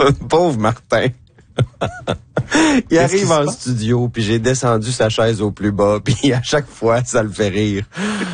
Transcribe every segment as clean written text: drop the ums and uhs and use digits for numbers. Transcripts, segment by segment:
Pauvre Martin. Il arrive en studio, puis j'ai descendu sa chaise au plus bas, puis à chaque fois, ça le fait rire.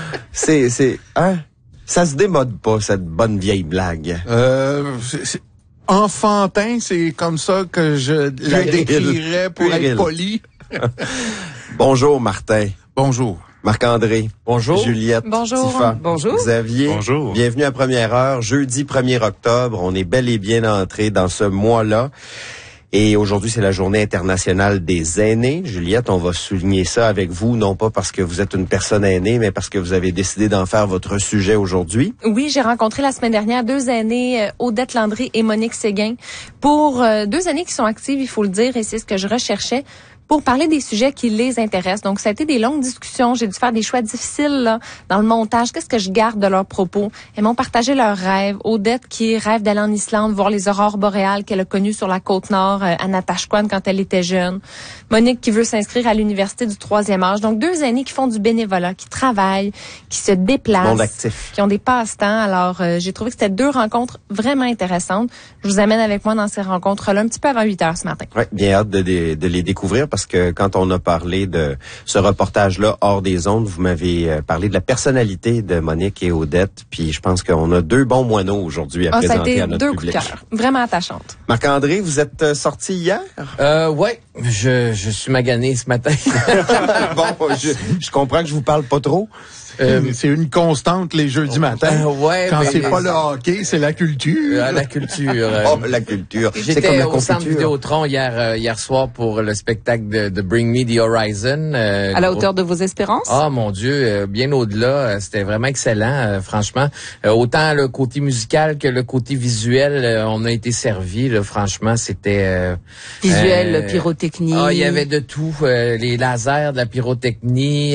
Hein? Ça se démode pas, cette bonne vieille blague. C'est enfantin, c'est comme ça que je la décrirais pour être poli. Bonjour, Martin. Bonjour. Marc-André. Bonjour. Juliette. Bonjour. Tifa. Bonjour. Xavier. Bonjour. Bienvenue à Première Heure, jeudi 1er octobre. On est bel et bien entré dans ce mois-là. Et aujourd'hui, c'est la Journée internationale des aînés. Juliette, on va souligner ça avec vous, non pas parce que vous êtes une personne aînée, mais parce que vous avez décidé d'en faire votre sujet aujourd'hui. Oui, j'ai rencontré la semaine dernière 2 aînées, Odette Landry et Monique Séguin, pour 2 aînées qui sont actives, il faut le dire, et c'est ce que je recherchais, pour parler des sujets qui les intéressent. Donc, ça a été des longues discussions. J'ai dû faire des choix difficiles là, dans le montage. Qu'est-ce que je garde de leurs propos? Elles m'ont partagé leurs rêves. Odette qui rêve d'aller en Islande, voir les aurores boréales qu'elle a connues sur la côte nord à Natashquan quand elle était jeune. Monique qui veut s'inscrire à l'université du 3e âge. Donc, 2 aînés qui font du bénévolat, qui travaillent, qui se déplacent. Monde actif. Qui ont des passe-temps. Alors, j'ai trouvé que c'était 2 rencontres vraiment intéressantes. Je vous amène avec moi dans ces rencontres-là un petit peu avant 8 heures ce matin. Oui, bien hâte de les découvrir parce que quand on a parlé de ce reportage-là hors des ondes, vous m'avez parlé de la personnalité de Monique et Odette, puis je pense qu'on a 2 bons moineaux aujourd'hui à présenter à notre public. Ça a été 2 coups de cœur, vraiment attachantes. Marc-André, vous êtes sorti hier? Ouais, je suis magané ce matin. Bon, je comprends que je vous parle pas trop. C'est une constante les jeudis matin. Ouais, quand c'est pas le hockey, c'est la culture. La culture. La culture. J'étais comme la au Centre confiture. Vidéotron hier soir pour le spectacle de Bring Me the Horizon. À la hauteur de vos espérances? Ah, mon Dieu, bien au-delà. C'était vraiment excellent, franchement. Autant le côté musical que le côté visuel, on a été servi. Là, franchement, c'était... Visuel, pyrotechnie. Ah, il y avait de tout. Les lasers, de la pyrotechnie,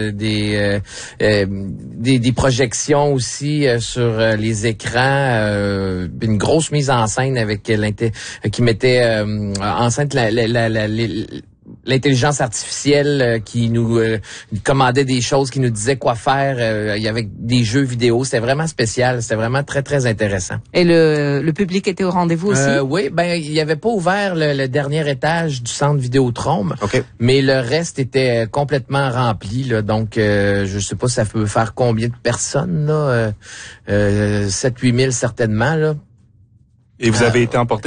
des projections aussi sur les écrans, une grosse mise en scène avec qui mettait en scène l'intelligence artificielle qui nous commandait des choses, qui nous disait quoi faire. Il y avait des jeux vidéo. C'était vraiment spécial. C'était vraiment très, très intéressant. Et le public était au rendez-vous aussi? Oui, il y avait pas ouvert le dernier étage du centre Vidéotron. Okay. Mais le reste était complètement rempli. Là, donc, je sais pas ça peut faire combien de personnes, là. 7-8 000 certainement, là. Et vous avez été emporté